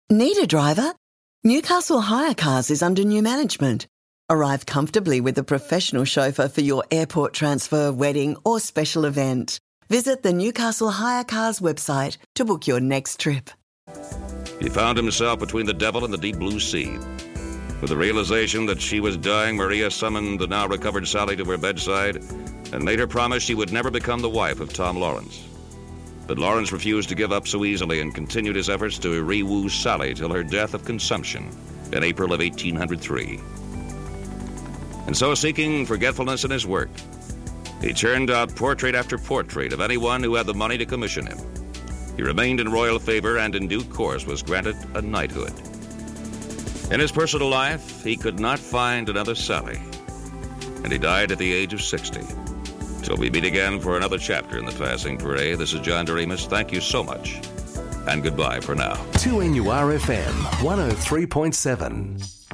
Need a driver? Newcastle Hire Cars is under new management. Arrive comfortably with a professional chauffeur for your airport transfer, wedding or special event. Visit the Newcastle Hire Cars website to book your next trip. He found himself between the devil and the deep blue sea. With the realization that she was dying, Maria summoned the now recovered Sally to her bedside and made her promise she would never become the wife of Tom Lawrence. But Lawrence refused to give up so easily and continued his efforts to re-woo Sally till her death of consumption in April of 1803. And so, seeking forgetfulness in his work, he churned out portrait after portrait of anyone who had the money to commission him. He remained in royal favor and in due course was granted a knighthood. In his personal life, he could not find another Sally, and he died at the age of 60. Till we meet again for another chapter in the Passing Parade, this is John Doremus. Thank you so much, and goodbye for now. 2NURFM 103.7.